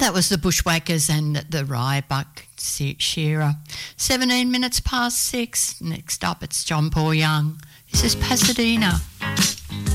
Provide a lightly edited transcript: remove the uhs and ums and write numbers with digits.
That was the Bushwhackers and the Ryebuck Shearer. 17 minutes past 6. Next up, it's John Paul Young. This is Pasadena.